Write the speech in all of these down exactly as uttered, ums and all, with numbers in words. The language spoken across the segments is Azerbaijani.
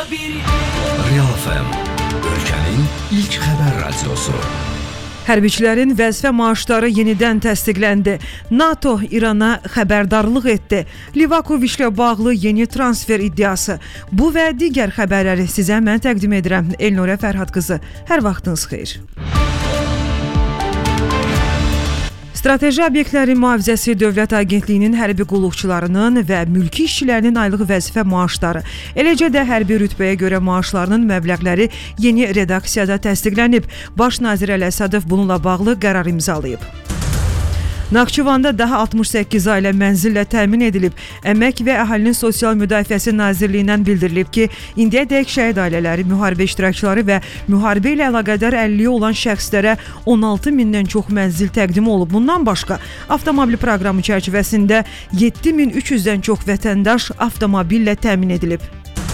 Real F M, ölkənin ilk xəbər radiosu. Hərbiçilərin vəzifə maaşları yenidən təsdiqləndi. NATO İrana xəbərdarlıq etdi. Livakoviçlə bağlı yeni transfer iddiası. Bu və digər xəbərləri sizə mən təqdim edirəm. Elnurə Fərhad qızı. Hər vaxtınız xeyir. Strateji Obyektlərin Mühafizəsi Dövlət Agentliyinin hərbi qulluqçularının və mülki işçilərinin aylıq vəzifə maaşları, eləcə də hərbi rütbəyə görə maaşlarının məbləğləri yeni redaksiyada təsdiqlənib. Baş nazir Əli Əsədov bununla bağlı qərar imzalayıb. Naxçıvanda daha altmış səkkiz ailə mənzillə təmin edilib. Əmək və Əhalinin Sosial Müdafiəsi Nazirliyindən bildirilib ki, indiyədək şəhid ailələri, müharibə iştirakçıları və müharibə ilə əlaqədar əlilliyi olan şəxslərə on altı mindən çox mənzil təqdim olub. Bundan başqa, avtomobil proqramı çərçivəsində yeddi min üç yüzdən çox vətəndaş avtomobillə təmin edilib.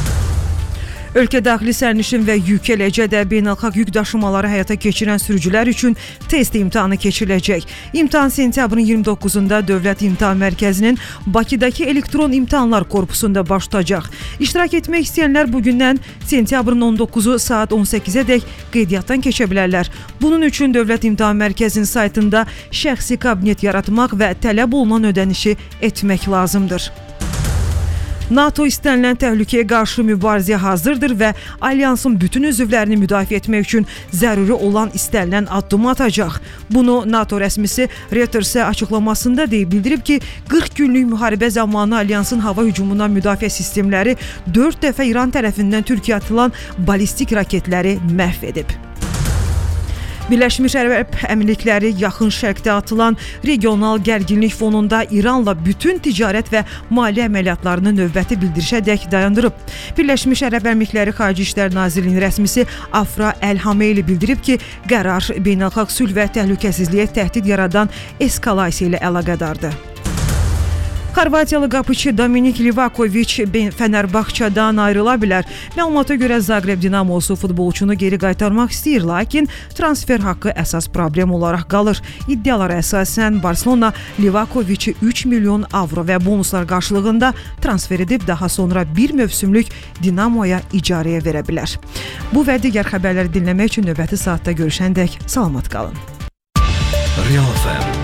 Ölkə daxili sərnişin və yük, eləcə də beynəlxalq yük daşımaları həyata keçirən sürücülər üçün test imtahanı keçiriləcək. İmtahan sentyabrın iyirmi doqquzunda Dövlət İmtahan Mərkəzinin Bakıdakı elektron imtahanlar korpusunda baş tutacaq. İştirak etmək istəyənlər bugündən sentyabrın on doqquzu saat on səkkizədək qeydiyyatdan keçə bilərlər. Bunun üçün Dövlət İmtahan Mərkəzinin saytında şəxsi kabinet yaratmaq və tələb olunan ödənişi etmək lazımdır. NATO istənilən təhlükəyə qarşı mübarizəyə hazırdır və alyansın bütün üzvlərini müdafiə etmək üçün zəruri olan istənilən addımı atacaq. Bunu NATO rəsmisi Reutersə açıqlamasında deyib bildirib ki, qırx günlük müharibə zamanı alyansın hava hücumundan müdafiə sistemləri dörd dəfə İran tərəfindən Türkiyə atılan balistik raketləri məhv edib. Birləşmiş Ərəb Əmirlikləri yaxın şərqdə atılan regional gərginlik fonunda İranla bütün ticarət və maliyyə əməliyyatlarını növbəti bildirişədək dayandırıb. Birləşmiş Ərəb Əmirlikləri Xarici İşlər Nazirliyinin rəsmisi Afra Əl-Hameyli bildirib ki, qərar beynəlxalq sülh və təhlükəsizliyə təhdid yaradan eskalasiya ilə əlaqədardır. Xorvatiyalı qapıçı Dominik Livakoviç Fenerbahçe'dan ayrıla bilər. Məlumata görə Zagreb Dinamosu futbolçunu geri qaytarmaq istəyir, lakin transfer haqqı əsas problem olaraq qalır. İddialara əsasən Barcelona Livakoviçi üç milyon avro və bonuslar qarşılığında transfer edib, daha sonra bir mövsümlük Dinamoya icarəyə verə bilər. Bu və digər xəbərləri dinləmək üçün növbəti saatda görüşəndək salamat qalın. Real F M